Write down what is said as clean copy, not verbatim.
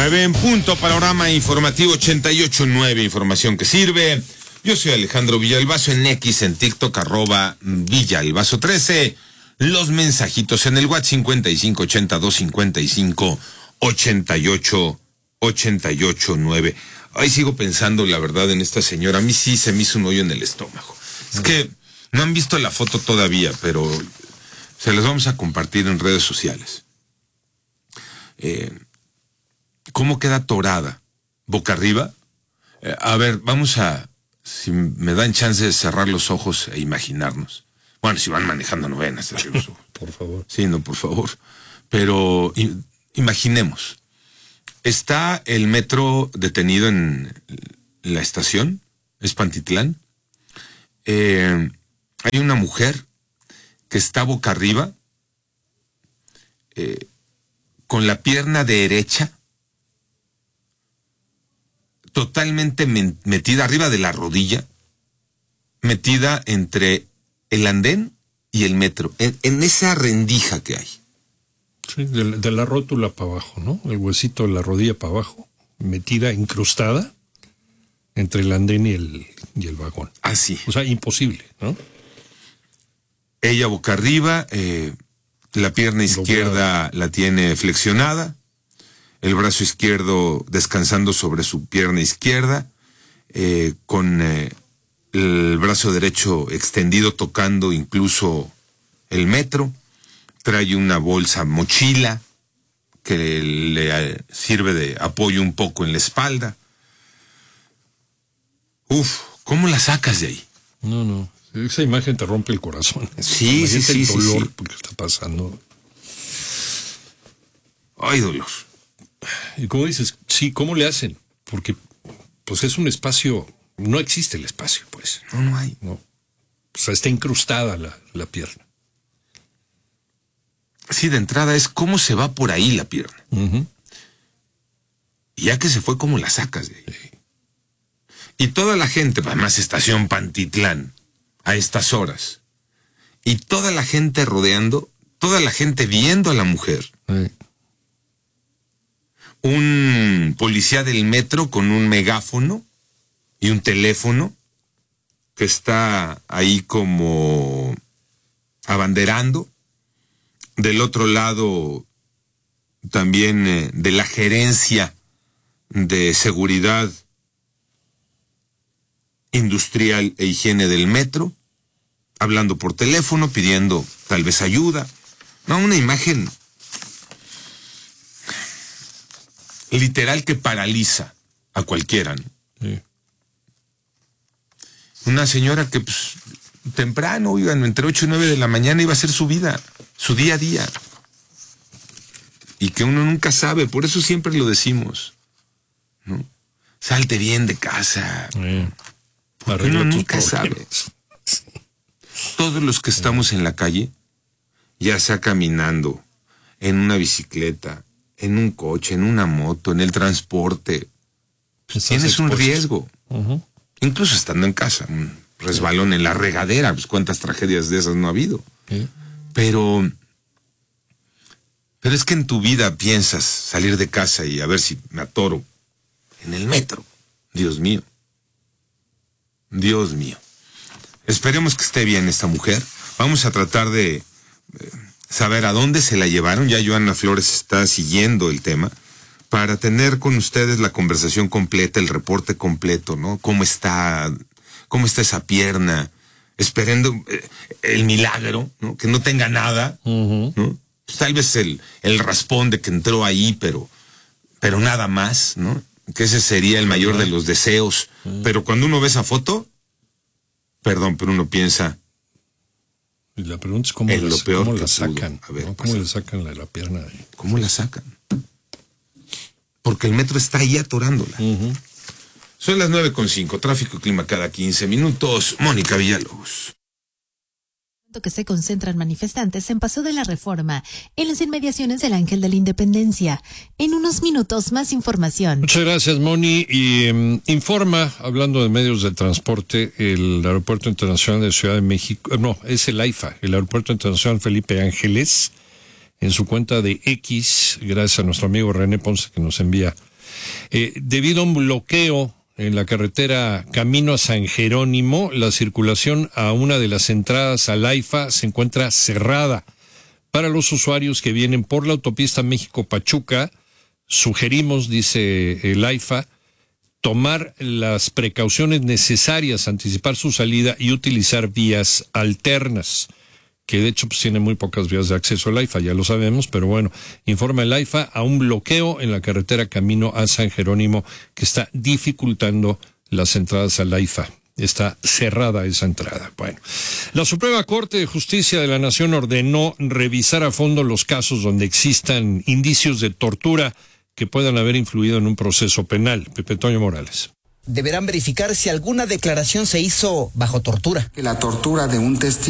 9 en punto, panorama informativo 88.9, información que sirve. Yo soy Alejandro Villalbazo en X, en TikTok, @Villalbazo13. Los mensajitos en el WhatsApp 5582558889. Ahí sigo pensando, la verdad, en esta señora. A mí sí se me hizo un hoyo en el estómago. Es que no han visto la foto todavía, pero se las vamos a compartir en redes sociales. ¿Cómo queda atorada? ¿Boca arriba? A ver, vamos a... Si me dan chance de cerrar los ojos e imaginarnos. Bueno, si van manejando no ven a cerrar los ojos. Por favor. Sí, no, por favor. Pero imaginemos. Está el metro detenido en la estación, es Pantitlán. Hay una mujer que está boca arriba, con la pierna derecha totalmente metida arriba de la rodilla, metida entre el andén y el metro, en esa rendija que hay. Sí, de la rótula para abajo, ¿no? El huesito de la rodilla para abajo, metida, incrustada entre el andén y el vagón. Así. O sea, imposible, ¿no? Ella boca arriba, la pierna izquierda la tiene flexionada, el brazo izquierdo descansando sobre su pierna izquierda, con el brazo derecho extendido tocando incluso el metro. Trae una bolsa mochila que le sirve de apoyo un poco en la espalda. Uf, ¿cómo la sacas de ahí? No. Esa imagen te rompe el corazón. Sí. El dolor porque está pasando. Ay, dolor. Y como dices, sí, ¿cómo le hacen? Porque pues es un espacio, no existe el espacio, pues. No hay. No. O sea, está incrustada la pierna. Sí, de entrada es cómo se va por ahí la pierna. Uh-huh. Y ya que se fue, ¿cómo la sacas de ahí? Sí. Y toda la gente, además estación Pantitlán, a estas horas, y toda la gente rodeando, toda la gente viendo a la mujer. Sí. Un policía del metro con un megáfono y un teléfono que está ahí como abanderando. Del otro lado, también de la gerencia de seguridad industrial e higiene del metro, hablando por teléfono, pidiendo tal vez ayuda. No, una imagen literal que paraliza a cualquiera, ¿no? Sí. Una señora que pues, temprano, oigan, entre 8 y 9 de la mañana iba a ser su vida, su día a día. Y que uno nunca sabe, por eso siempre lo decimos, ¿no? Salte bien de casa. Porque uno nunca sabe. Todos los que estamos en la calle, ya sea caminando, en una bicicleta, en un coche, en una moto, en el transporte, pues tienes un riesgo. Uh-huh. Incluso estando en casa, un resbalón en la regadera, pues cuántas tragedias de esas no ha habido. Sí. Pero es que en tu vida piensas salir de casa y a ver si me atoro en el metro. Dios mío. Dios mío. Esperemos que esté bien esta mujer. Vamos a tratar de saber a dónde se la llevaron. Ya Joana Flores está siguiendo el tema para tener con ustedes la conversación completa, el reporte completo, ¿no? ¿Cómo está esa pierna? Esperando el milagro, ¿no? Que no tenga nada, Uh-huh. ¿no? Pues tal vez el raspón de que entró ahí, pero nada más, ¿no? Que ese sería el mayor de los deseos. Pero cuando uno ve esa foto, perdón, pero uno piensa... Y la pregunta es cómo la sacan. A ver, ¿no? ¿Cómo le sacan la pierna? ¿Cómo la sacan? Porque el metro está ahí atorándola. Uh-huh. Son las 9:05, tráfico y clima cada 15 minutos. Mónica Villalobos. Que se concentran manifestantes en Paso de la Reforma, en las inmediaciones del Ángel de la Independencia. En unos minutos, más información. Muchas gracias, Moni. Y informa, hablando de medios de transporte, el Aeropuerto Internacional de Ciudad de México, no, es el AIFA, el Aeropuerto Internacional Felipe Ángeles, en su cuenta de X, gracias a nuestro amigo René Ponce, que nos envía Debido a un bloqueo en la carretera camino a San Jerónimo, la circulación a una de las entradas al AIFA se encuentra cerrada. Para los usuarios que vienen por la autopista México-Pachuca, sugerimos, dice el AIFA, tomar las precauciones necesarias, anticipar su salida y utilizar vías alternas, que de hecho pues tiene muy pocas vías de acceso al AIFA, ya lo sabemos, pero bueno, informa el AIFA a un bloqueo en la carretera camino a San Jerónimo que está dificultando las entradas al AIFA. Está cerrada esa entrada. Bueno, la Suprema Corte de Justicia de la Nación ordenó revisar a fondo los casos donde existan indicios de tortura que puedan haber influido en un proceso penal. Pepe Toño Morales. Deberán verificar si alguna declaración se hizo bajo tortura. La tortura de un testigo